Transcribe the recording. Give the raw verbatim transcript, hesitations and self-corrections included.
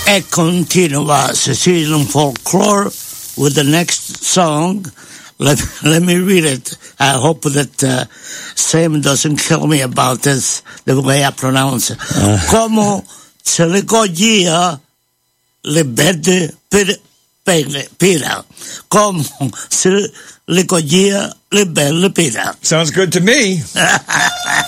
E continua Sicilian folklore with the next song. Let, let me read it. I hope that uh, Sam doesn't kill me about this, the way I pronounce it. Uh. Como se le cogía le belle pira. Como se le cogía le belle pira. Sounds good to me.